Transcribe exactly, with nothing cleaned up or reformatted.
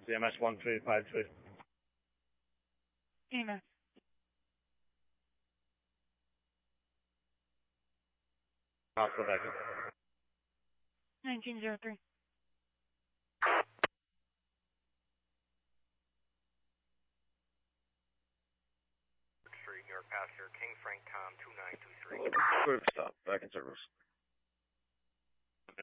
C M S one three five three. E M S. Oscar Vector. nineteen oh three. New York passenger King Frank Tom two nine two three. Group stop. Back in service.